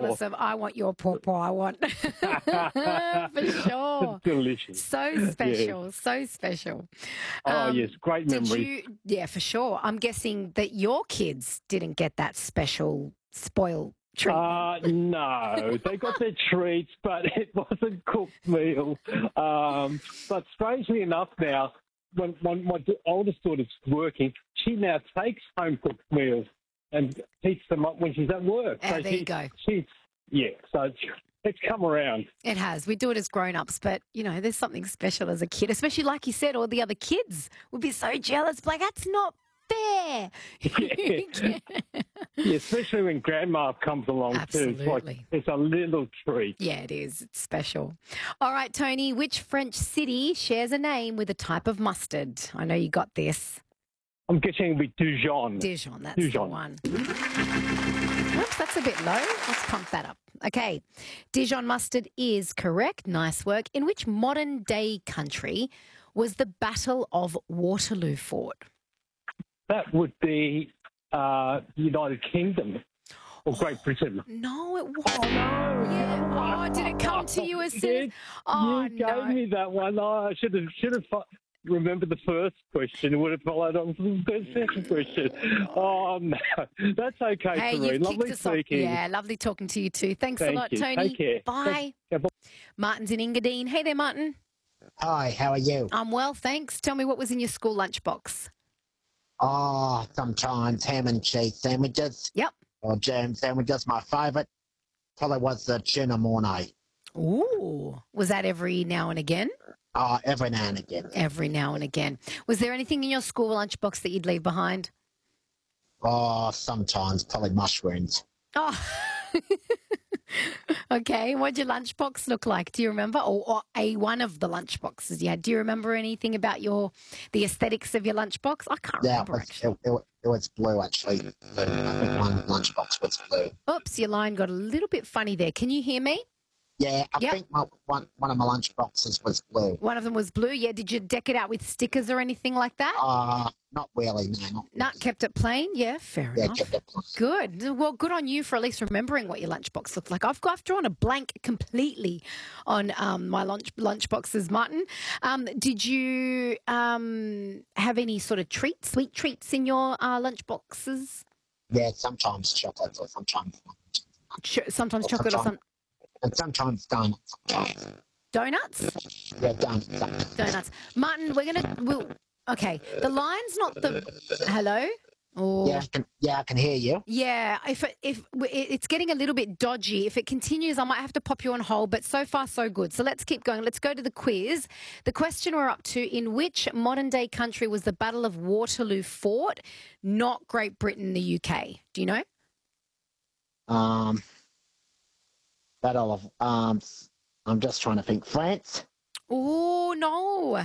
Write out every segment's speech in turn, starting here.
jealous of. I want your pawpaw. I want for sure. Delicious. So special, so special. Oh, yes, great Did memories. you? Yeah, for sure. I'm guessing that your kids didn't get that special spoil treatment. No, they got their treats, but it wasn't cooked meal. But strangely enough now, when my oldest daughter's working, she now takes home cooked meals and heats them up when she's at work. There you go. So it's come around. It has. We do it as grown-ups, but, there's something special as a kid, especially like you said, all the other kids would be so jealous. Like, that's not fair. Yeah, especially when grandma comes along too. It's like it's a little treat. Yeah, it is. It's special. All right, Tony, which French city shares a name with a type of mustard? I know you got this. I'm guessing with Dijon. Dijon, that's the one. Oops, that's a bit low. Let's pump that up. Okay. Dijon mustard is correct. Nice work. In which modern-day country was the Battle of Waterloo fought? That would be United Kingdom or Great Britain. No, it wasn't. Oh, no. Yeah. Oh, did it come to you as soon? You gave me that one. Oh, I should have remembered the first question. It would have followed on from the second question. Oh, no. That's okay, Hey, Serene. you've Lovely kicked us off. speaking. Yeah, lovely talking to you too. Thanks a Thank lot, you. Tony. Take care. Bye. Martin's in Engadine. Hey there, Martin. Hi, how are you? I'm well, thanks. Tell me what was in your school lunchbox. Oh, sometimes ham and cheese sandwiches. Yep. Or jam sandwiches. My favourite probably was the tuna mornay. Ooh. Was that every now and again? Oh, every now and again. Every now and again. Was there anything in your school lunchbox that you'd leave behind? Oh, sometimes probably mushrooms. Oh. Okay. What'd your lunchbox look like? Do you remember? Or one of the lunchboxes you had? Do you remember anything about the aesthetics of your lunchbox? I can't remember, actually. It was blue, actually. I think one lunchbox was blue. Oops, your line got a little bit funny there. Can you hear me? Yeah, I think one of my lunchboxes was blue. One of them was blue, yeah. Did you deck it out with stickers or anything like that? Not really, no. Not kept it plain? Yeah, fair enough. Kept it plain. Good. Well, good on you for at least remembering what your lunchbox looked like. I've drawn a blank completely on my lunchboxes, Martin. Did you have any sort of sweet treats in your lunchboxes? Yeah, sometimes chocolate or sometimes... Sometimes chocolate or something. And sometimes donuts. Donuts? Yeah, donuts. Donuts. Martin, okay, the line's not the... Hello? Oh. Yeah, I can hear you. Yeah, if it's getting a little bit dodgy. If it continues, I might have to pop you on hold, but so far so good. So let's keep going. Let's go to the quiz. The question we're up to, in which modern-day country was the Battle of Waterloo fought? Not Great Britain, the UK. Do you know? Battle of I'm just trying to think. France? Oh, no.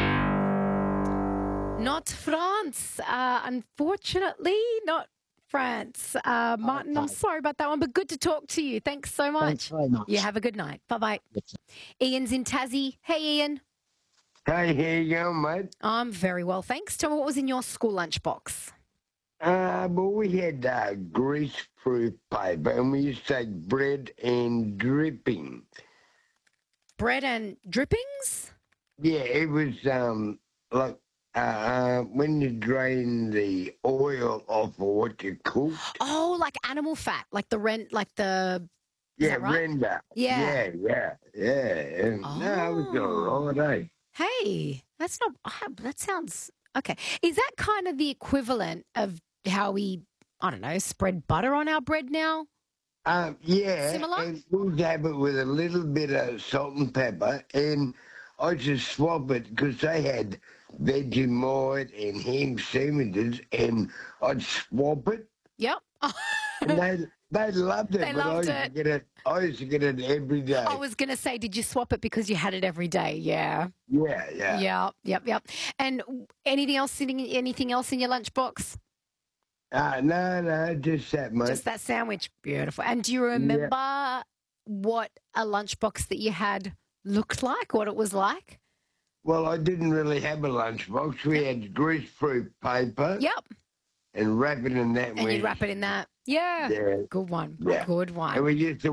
Not France. Unfortunately, not France. Martin, I'm sorry about that one, but good to talk to you. Thanks so much. Thanks very much. You have a good night. Bye-bye. Ian's in Tassie. Hey, Ian. Hey, how you going, mate? I'm very well, thanks. Tell me, what was in your school lunchbox? Well, we had grease-proof paper, and we used to take bread and drippings. Bread and drippings? Yeah, it was like when you drain the oil off of what you cooked. Oh, like animal fat, like the Yeah, right? render. Yeah. Yeah. No, it was all right. Hey, that sounds okay. Is that kind of the equivalent of how we, I don't know, spread butter on our bread now? Yeah. Similar? And we'd have it with a little bit of salt and pepper, and I just swap it because they had Vegemite and ham sandwiches, and I'd swap it. Yep. And they loved it. They loved it. I used to get it every day. I was going to say, did you swap it because you had it every day? Yeah. Yeah. Yep. And anything else in your lunchbox? No, just that, mate. Just that sandwich. Beautiful. And do you remember what a lunchbox that you had looked like, what it was like? Well, I didn't really have a lunchbox. We had grease-proof paper. Yep. And wrap it in that. And you'd wrap it in that. Yeah. Good one. Yeah. Good one. And we used to